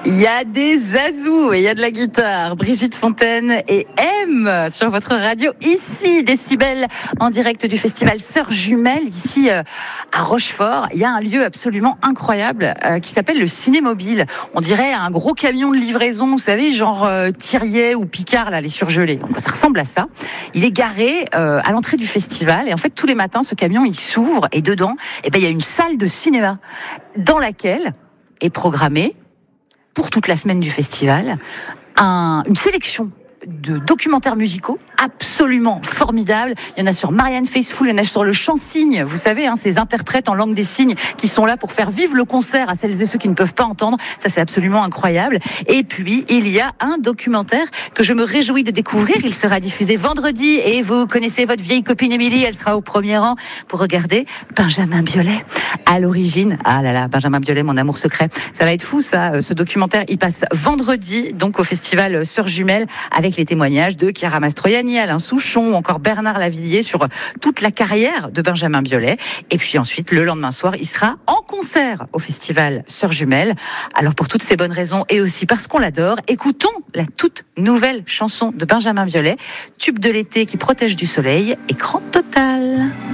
Il y a des zazous et il y a de la guitare. Brigitte Fontaine et M sur votre radio. Ici, Décibel, en direct du festival Sœurs Jumelles, ici à Rochefort. Il y a un lieu absolument incroyable qui s'appelle le Ciné-Mobile. On dirait un gros camion de livraison, vous savez, genre Thiriet ou Picard, là, les surgelés. Donc, ça ressemble à ça. Il est garé à l'entrée du festival et en fait, tous les matins, ce camion, il s'ouvre et dedans, il y a une salle de cinéma dans laquelle est programmée pour toute la semaine du festival, une sélection de documentaires musicaux absolument formidables. Il y en a sur Marianne Faithfull, il y en a sur le chant-cygne, vous savez, ces interprètes en langue des signes qui sont là pour faire vivre le concert à celles et ceux qui ne peuvent pas entendre. Ça, c'est absolument incroyable. Et puis, il y a un documentaire que je me réjouis de découvrir. Il sera diffusé vendredi et vous connaissez votre vieille copine Émilie, elle sera au premier rang pour regarder Benjamin Biolay. À l'origine, ah là là, Benjamin Biolay, mon amour secret. Ça va être fou, ça, ce documentaire. Il passe vendredi, donc au festival Sœurs Jumelles, avec les témoignages de Chiara Mastroianni, Alain Souchon, ou encore Bernard Lavilliers sur toute la carrière de Benjamin Biolay. Et puis ensuite, le lendemain soir, il sera en concert au festival Sœurs Jumelles. Alors pour toutes ces bonnes raisons et aussi parce qu'on l'adore, écoutons la toute nouvelle chanson de Benjamin Biolay, tube de l'été qui protège du soleil, Écran total.